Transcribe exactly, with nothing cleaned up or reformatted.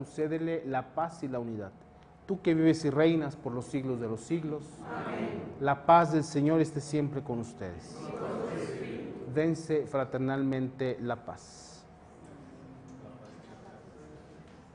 Concédele la paz y la unidad. Tú que vives y reinas por los siglos de los siglos. Amén. La paz del Señor esté siempre con ustedes. Dense fraternalmente la paz.